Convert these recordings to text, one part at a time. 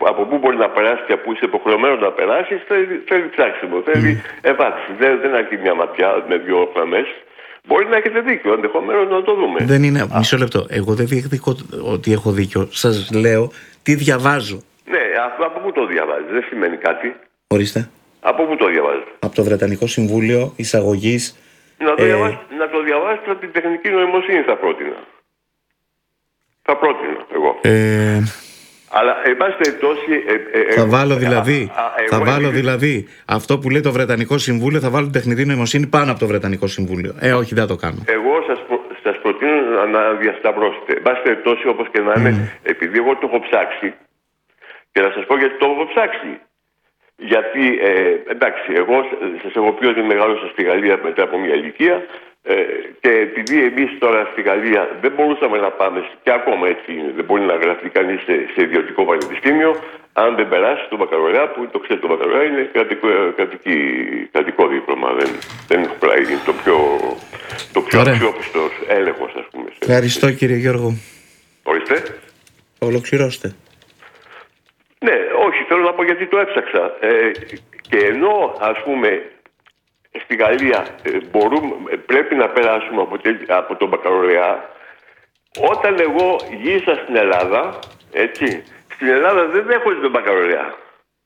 από πού μπορεί να περάσει και πού είσαι υποχρεωμένο να περάσει, θέλει ψάξιμο, θέλει ευάθυνση. Δεν αρκεί μια ματιά με 2 γραμμές. Μπορεί να έχετε δίκιο, ενδεχομένως να το δούμε. Δεν είναι. Μισό λεπτό. Εγώ δεν διεκδικώ ότι έχω δίκιο. Σας λέω τι διαβάζω. Ναι, από πού το διαβάζει, δεν σημαίνει κάτι. Ορίστε. Από πού το διαβάζει? Από το Βρετανικό Συμβούλιο Εισαγωγής. Να το διαβάσετε από την τεχνική νοημοσύνη, θα πρότεινα. Θα πρότεινα εγώ. Αλλά εν πάση περιπτώσει. Θα βάλω δηλαδή αυτό που λέει το Βρετανικό Συμβούλιο, θα βάλω την τεχνητή νοημοσύνη πάνω από το Βρετανικό Συμβούλιο. Όχι, δεν το κάνω. Εγώ σας προτείνω να διασταυρώσετε. Εν πάση περιπτώσει, όπως και να είναι, επειδή εγώ το έχω ψάξει, και να σας πω γιατί το έχω ψάξει. Γιατί, εντάξει, εγώ σας έχω πει ότι μεγάλωσα στη Γαλλία μετά από μια ηλικία, και επειδή εμείς τώρα στη Γαλλία δεν μπορούσαμε να πάμε, και ακόμα έτσι δεν μπορεί να γραφτεί κανείς σε ιδιωτικό πανεπιστήμιο, αν δεν περάσει το μπακαλωρεά, που το ξέρετε, το μπακαλωρεά είναι κρατικό δίπλωμα. Δεν είναι το πιο αξιόπιστος έλεγχος, ας πούμε. Ευχαριστώ, κύριε Γιώργο. Ορίστε. Ολοκληρώστε. Ναι, όχι, θέλω να πω γιατί το έψαξα. Και ενώ, ας πούμε, στη Γαλλία πρέπει να περάσουμε από τον μπακαλωρεά, όταν εγώ γύρισα στην Ελλάδα, έτσι, στην Ελλάδα δεν δέχονται τον μπακαλωρεά.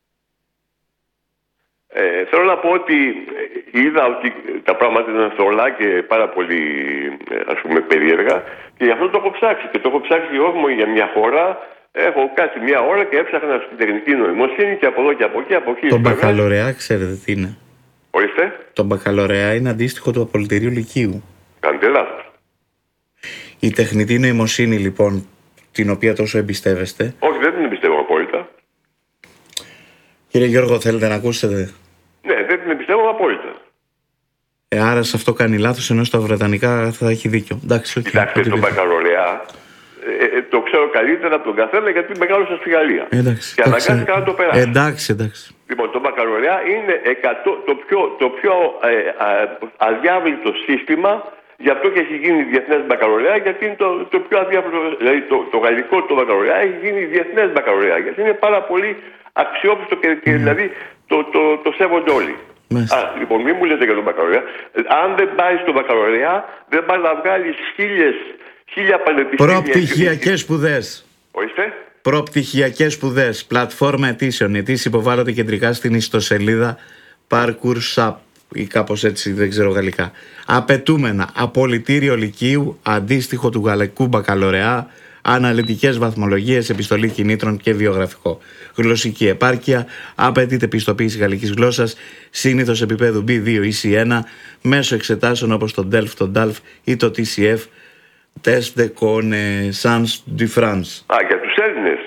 Θέλω να πω ότι είδα ότι τα πράγματα ήταν θολά και πάρα πολύ, ας πούμε, περίεργα, και γι' αυτό το έχω ψάξει. Και το έχω ψάξει όχι μόνο για μια χώρα. Έχω κάτσει μια ώρα και έψαχνα στην τεχνική νοημοσύνη και από εδώ και από εκεί, από εκεί. Το μπακαλωρεά, ξέρετε τι είναι? Ορίστε. Το μπακαλωρεά είναι αντίστοιχο του απολυτηρίου λυκείου. Κάντε λάθος. Η τεχνητή νοημοσύνη, λοιπόν, την οποία τόσο εμπιστεύεστε. Όχι, δεν την εμπιστεύω απόλυτα. Κύριε Γιώργο, θέλετε να ακούσετε? Ναι, δεν την εμπιστεύω απόλυτα. Άρα σε αυτό κάνει λάθος, ενώ στα βρετανικά θα έχει δίκιο. Εντάξει, κοιτάξτε, το μπακαλωρεά το ξέρω καλύτερα από τον καθένα, γιατί μεγάλωσα στη Γαλλία. Και αναγκάστηκα να το περάσω. Εντάξει. Λοιπόν, το μπακαλωρεά είναι το πιο αδιάβλητο σύστημα. Γι' αυτό και έχει γίνει διεθνές μπακαλωρεά, γιατί είναι το πιο αδιάβλητο. Δηλαδή το γαλλικό το μπακαλωρεά έχει γίνει διεθνές μπακαλωρεά, γιατί είναι πάρα πολύ αξιόπιστο και δηλαδή το σέβονται όλοι. Λοιπόν, μην μου λέτε για τον μπακαλωρεά. Αν δεν πάει στο μπακαλωρεά, δεν πάει να βγάλει 1000 πανεπιστήμια. Προπτυχιακές σπουδές. Ορίστε. Προπτυχιακές σπουδές. Πλατφόρμα αιτήσεων. Οι αιτήσεις υποβάλλονται κεντρικά στην ιστοσελίδα Parcoursup ή κάπως έτσι, δεν ξέρω γαλλικά. Απαιτούμενα: απολυτήριο λυκείου, αντίστοιχο του γαλλικού μπακαλωρεά, αναλυτικές βαθμολογίες, επιστολή κινήτρων και βιογραφικό. Γλωσσική επάρκεια: απαιτείται πιστοποίηση γαλλικής γλώσσας, συνήθως επίπεδου B2 ή C1, μέσω εξετάσεων όπως το DELF, το DALF ή το TCF. Test de connaissance de France. Για τους Έλληνες.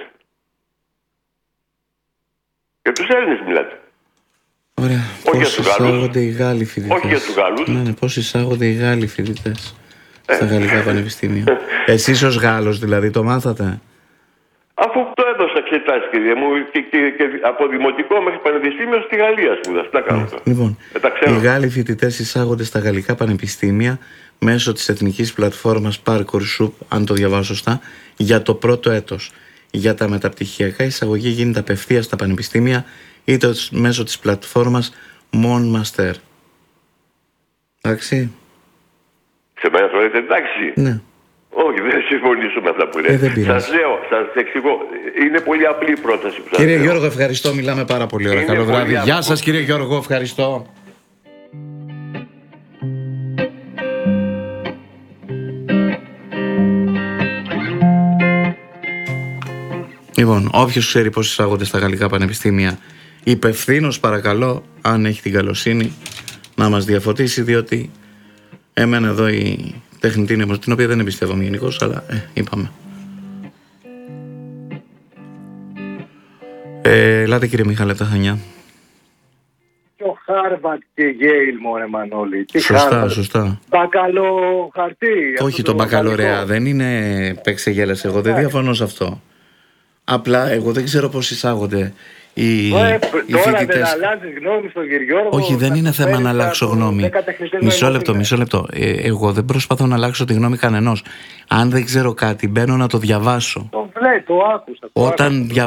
Για τους Έλληνες μιλάτε. Ωραία. Πώς εισάγονται οι Γάλλοι φοιτητές? Όχι για τους Γάλλους. Ναι, πώς εισάγονται οι Γάλλοι φοιτητές στα γαλλικά πανεπιστήμια? Εσείς ως Γάλλος δηλαδή το μάθατε? Αφού το έδωσα εξετάσεις, κύριε μου, και από δημοτικό μέχρι πανεπιστήμιο στη Γαλλία σπούδασα. Τι κάνω τώρα. Λοιπόν, οι Γάλλοι φοιτητές εισάγονται στα γαλλικά πανεπιστήμια μέσω της εθνικής πλατφόρμας Parcoursup, αν το διαβάζω σωστά, για το πρώτο έτος. Για τα μεταπτυχιακά, η εισαγωγή γίνεται απευθείας στα πανεπιστήμια είτε μέσω της πλατφόρμας Mon Master. Εντάξει. Σε μένα το λέτε εντάξει? Ναι. Όχι, δεν συμφωνήσω με αυτά που λέτε. Σας λέω, σας εξηγώ. Είναι πολύ απλή η πρόταση που σας Κύριε λέω. Γιώργο, ευχαριστώ. Μιλάμε πάρα πολύ ωραία. Καλό βράδυ. Γεια σας, κύριε Γιώργο. Ευχαριστώ. Λοιπόν, όποιος ξέρει πώς εισάγονται στα γαλλικά πανεπιστήμια, υπευθύνος παρακαλώ, αν έχει την καλοσύνη, να μας διαφωτίσει, διότι εμένα εδώ η τεχνητή νοημοσύνη, την οποία δεν εμπιστεύομαι γενικώς, αλλά είπαμε. Ελάτε κύριε Μιχάλη, τα Χανιά. Το Χάρβαρτ και Γέιλ, μωρέ Μανώλη. Σωστά. Μπακαλό χαρτί. Όχι, το μπακαλωρεά δεν είναι παίξε γέλας, εγώ δεν διαφωνώ σε αυτό. Απλά εγώ δεν ξέρω πώς εισάγονται οι φοιτητές. Τώρα δεν αλλάζεις γνώμη στον κύριο Γιώργο? Όχι, δεν είναι θέμα να αλλάξω γνώμη. Μισό λεπτό. Εγώ δεν προσπαθώ να αλλάξω τη γνώμη κανενός. Αν δεν ξέρω κάτι, μπαίνω να το διαβάσω. Το άκουσα.